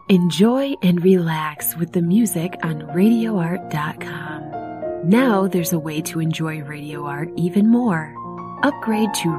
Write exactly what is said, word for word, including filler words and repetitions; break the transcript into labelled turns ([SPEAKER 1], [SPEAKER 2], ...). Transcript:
[SPEAKER 1] Enjoy and relax with the music on radio art dot com. Now there's a way to enjoy Radio Art even more. Upgrade to